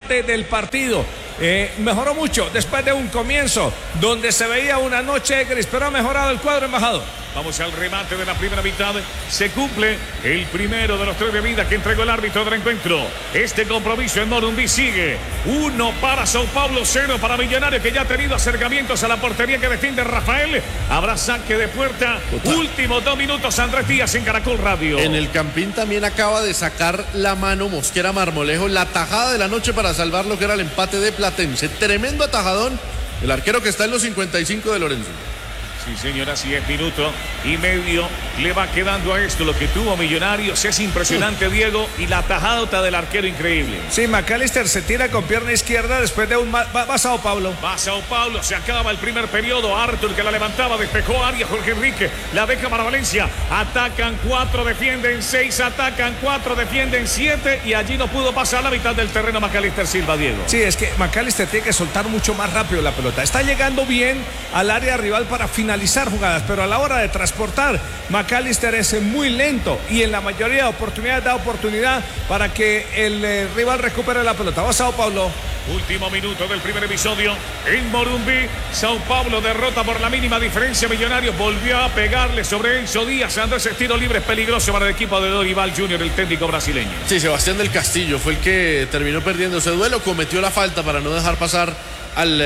parte del partido. Mejoró mucho después de un comienzo donde se veía una noche gris, pero ha mejorado el cuadro embajador. Vamos al remate de la primera mitad. Se cumple el primero de los 3 de vida que entregó el árbitro del encuentro. Este compromiso en Morumbi sigue. 1 para Sao Paulo, 0 para Millonarios, que ya ha tenido acercamientos a la portería que defiende Rafael. Habrá saque de puerta. Últimos 2 minutos, Andrés Díaz en Caracol Radio. En el Campín también acaba de sacar la mano Mosquera Marmolejo. La tajada de la noche para salvar lo que era el empate de Platense. Tremendo atajadón. El arquero que está en los 55 de Lorenzo. Sí, señora, así es, minuto y medio le va quedando a esto. Lo que tuvo Millonarios es impresionante, Diego, y la tajada del arquero increíble. Sí, McAllister se tira con pierna izquierda después de un... Va Sao Paulo. Va Sao Paulo, se acaba el primer periodo. Arthur que la levantaba, despejó Arias, Jorge Enrique, la deja para Valencia. Atacan 4, defienden 6, atacan 4, defienden 7 y allí no pudo pasar la mitad del terreno McAllister Silva, Diego. Sí, es que McAllister tiene que soltar mucho más rápido la pelota. Está llegando bien al área rival para finalizar jugadas, pero a la hora de transportar, McAllister es muy lento y en la mayoría de oportunidades da oportunidad para que el rival recupere la pelota. Va Sao Paulo. Último minuto del primer episodio en Morumbi. Sao Paulo derrota por la mínima diferencia. Millonarios volvió a pegarle sobre Enzo Díaz. Andrés, tiro libre es peligroso para el equipo de Dorival Jr., el técnico brasileño. Sí, Sebastián del Castillo fue el que terminó perdiendo ese duelo, cometió la falta para no dejar pasar al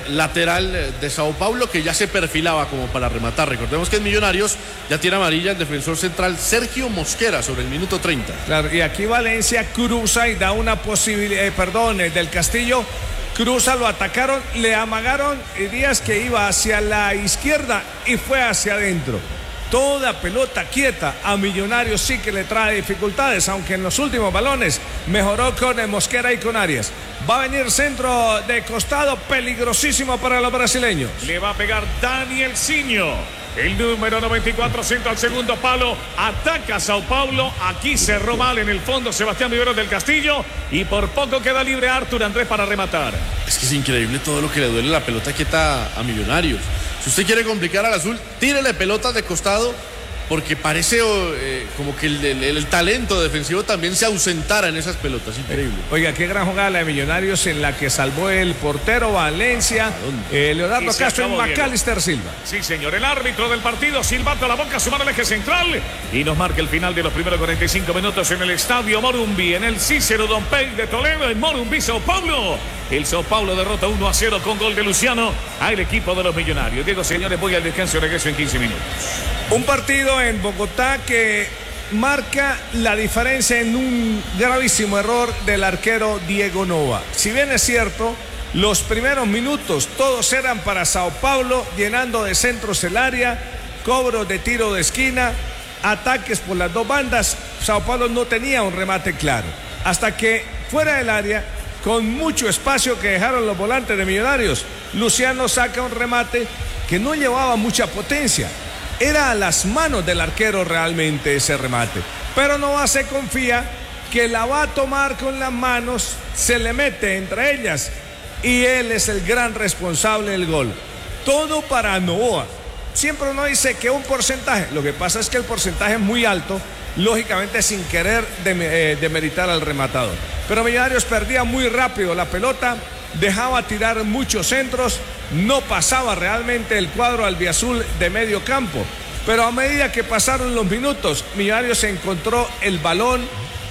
lateral de Sao Paulo, que ya se perfilaba como para rematar. Recordemos que en Millonarios ya tiene amarilla el defensor central Sergio Mosquera sobre el minuto 30. Claro, y aquí Valencia cruza y da una posibilidad, del Castillo cruza, lo atacaron, le amagaron Díaz, que iba hacia la izquierda y fue hacia adentro. Toda pelota quieta a Millonarios sí que le trae dificultades, aunque en los últimos balones mejoró con Mosquera y con Arias. Va a venir centro de costado peligrosísimo para los brasileños. Le va a pegar Daniel Siño. El número 94, centro al segundo palo. Ataca a Sao Paulo. Aquí cerró mal en el fondo Sebastián Viveros del Castillo. Y por poco queda libre Arthur Andrés para rematar. Es que es increíble todo lo que le duele la pelota quieta a Millonarios. Si usted quiere complicar al azul, tírele pelotas de costado, porque parece como que el talento defensivo también se ausentara en esas pelotas. Increíble. Oiga, qué gran jugada la de Millonarios en la que salvó el portero Valencia, Leonardo Castro y McAllister Silva. Sí, señor, el árbitro del partido, silbato a la boca, sumar al eje central y nos marca el final de los primeros 45 minutos en el estadio Morumbi, en el Cícero Dompey de Toledo, en Morumbi, Sao Paulo. El Sao Paulo derrota 1-0 con gol de Luciano al equipo de los Millonarios. Diego, señores, voy al descanso y regreso en 15 minutos. Un partido en Bogotá que marca la diferencia en un gravísimo error del arquero Diego Nova. Si bien es cierto, los primeros minutos todos eran para Sao Paulo, llenando de centros el área, cobros de tiro de esquina, ataques por las dos bandas. Sao Paulo no tenía un remate claro. Hasta que fuera del área, con mucho espacio que dejaron los volantes de Millonarios, Luciano saca un remate que no llevaba mucha potencia. Era a las manos del arquero realmente ese remate. Pero Nova se confía que la va a tomar con las manos, se le mete entre ellas y él es el gran responsable del gol. Todo para Novoa. Siempre uno dice que un porcentaje, lo que pasa es que el porcentaje es muy alto, lógicamente sin querer demeritar al rematador. Pero Millonarios perdía muy rápido la pelota, dejaba tirar muchos centros, no pasaba realmente el cuadro albiazul de medio campo. Pero a medida que pasaron los minutos, Millonarios encontró el balón,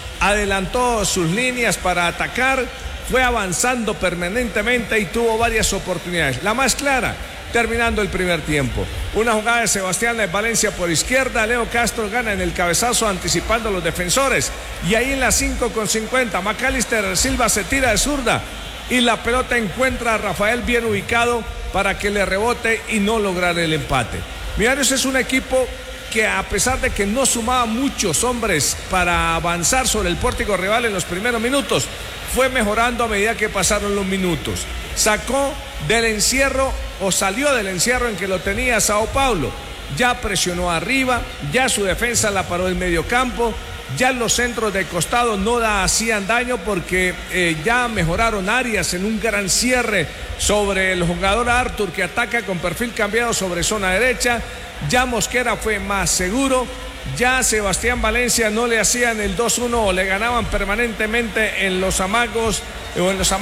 adelantó sus líneas para atacar, fue avanzando permanentemente y tuvo varias oportunidades. La más clara, terminando el primer tiempo. Una jugada de Sebastián de Valencia por izquierda, Leo Castro gana en el cabezazo anticipando a los defensores. Y ahí en la 5:50, McAllister Silva se tira de zurda y la pelota encuentra a Rafael bien ubicado para que le rebote y no lograr el empate. Millonarios es un equipo que, a pesar de que no sumaba muchos hombres para avanzar sobre el pórtico rival en los primeros minutos, fue mejorando a medida que pasaron los minutos. Sacó del encierro o salió del encierro en que lo tenía Sao Paulo. Ya presionó arriba, ya su defensa la paró en medio campo, ya los centros de costado no hacían daño porque ya mejoraron Arias en un gran cierre sobre el jugador Arthur, que ataca con perfil cambiado sobre zona derecha. Ya Mosquera fue más seguro. Ya Sebastián Valencia no le hacían el 2-1 o le ganaban permanentemente en los amagos o en los